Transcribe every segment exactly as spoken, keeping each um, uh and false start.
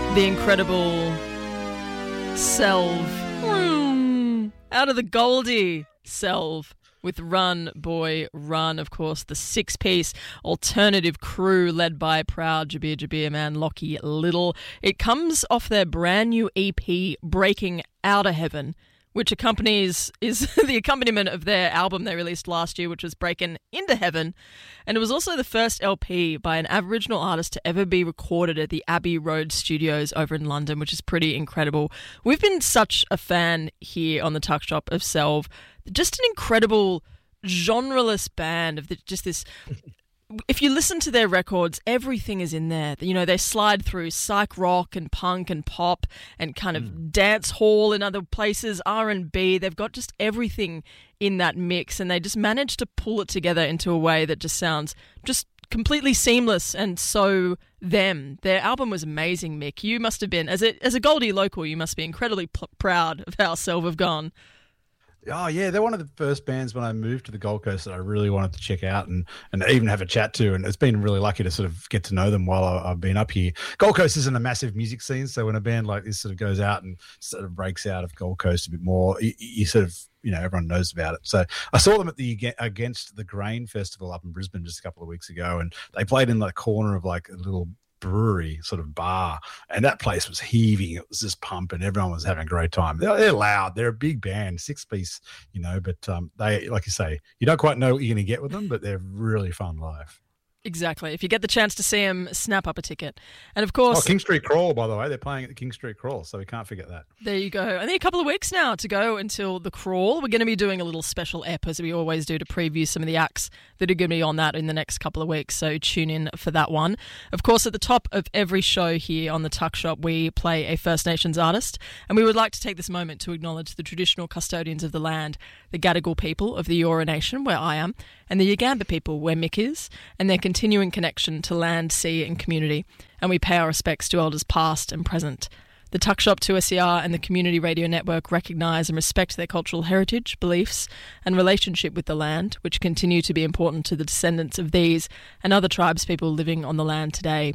The incredible Selv. Mm, out of the Goldie. Selv with Run Boy Run, of course, the six-piece alternative crew led by proud Jabir Jabir man Lockie Little. It comes off their brand new E P, Breaking Out of Heaven, which accompanies is the accompaniment of their album they released last year, which was Breaking Into Heaven. And it was also the first L P by an Aboriginal artist to ever be recorded at the Abbey Road Studios over in London, which is pretty incredible. We've been such a fan here on the Tuck Shop of Selv. Just an incredible genreless band of the, just this... If you listen to their records, everything is in there. You know, they slide through psych rock and punk and pop and kind of mm. dance hall in other places, R and B. They've got just everything in that mix, and they just manage to pull it together into a way that just sounds just completely seamless and so them. Their album was amazing, Mick. You must have been, as a, as a Goldie local, you must be incredibly p- proud of how Selv have gone. Oh, yeah, they're one of the first bands when I moved to the Gold Coast that I really wanted to check out and, and even have a chat to. And it's been really lucky to sort of get to know them while I, I've been up here. Gold Coast isn't a massive music scene, so when a band like this sort of goes out and sort of breaks out of Gold Coast a bit more, you, you sort of, you know, everyone knows about it. So I saw them at the Against the Grain Festival up in Brisbane just a couple of weeks ago, and they played in the corner of like a little brewery sort of bar, and that place was heaving. It was just pumping. Everyone was having a great time. They're, they're loud. They're a big band, six piece, you know, but um, they, like you say, you don't quite know what you're going to get with them, but they're really fun live. Exactly. If you get the chance to see them, snap up a ticket. And of course... Oh, King Street Crawl, by the way. They're playing at the King Street Crawl, so we can't forget that. There you go. Only a couple of weeks now to go until the Crawl. We're going to be doing a little special ep, as we always do, to preview some of the acts that are going to be on that in the next couple of weeks, so tune in for that one. Of course, at the top of every show here on the Tuck Shop, we play a First Nations artist, and we would like to take this moment to acknowledge the traditional custodians of the land, the Gadigal people of the Eora Nation, where I am, and the Yagamba people, where Mick is, and their continuing connection to land, sea and community, and we pay our respects to elders past and present. The Tuck Shop, two S E R and the Community Radio Network recognise and respect their cultural heritage, beliefs and relationship with the land, which continue to be important to the descendants of these and other tribes people living on the land today.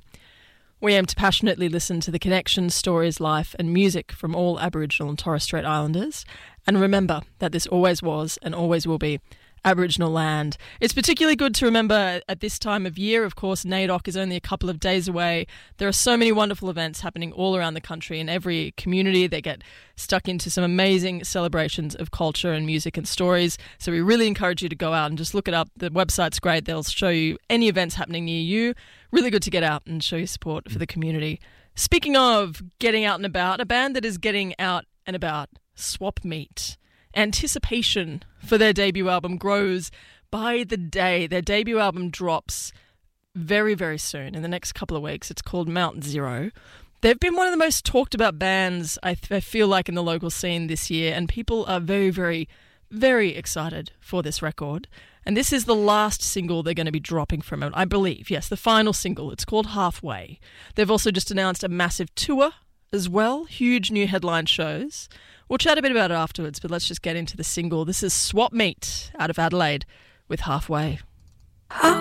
We aim to passionately listen to the connections, stories, life and music from all Aboriginal and Torres Strait Islanders, and remember that this always was and always will be Aboriginal land. It's particularly good to remember at this time of year. Of course, NAIDOC is only a couple of days away. There are so many wonderful events happening all around the country in every community. They get stuck into some amazing celebrations of culture and music and stories. So we really encourage you to go out and just look it up. The website's great. They'll show you any events happening near you. Really good to get out and show your support for the community. Speaking of getting out and about, a band that is getting out and about, Swap Meat. Anticipation for their debut album grows by the day. Their debut album drops very, very soon, in the next couple of weeks. It's called Mount Zero. They've been one of the most talked about bands, I, th- I feel like, in the local scene this year, and people are very, very, very excited for this record. And this is the last single they're going to be dropping from it, I believe. Yes, the final single. It's called Halfway. They've also just announced a massive tour as well, huge new headline shows. We'll chat a bit about it afterwards, but let's just get into the single. This is Swap Meat out of Adelaide with Halfway.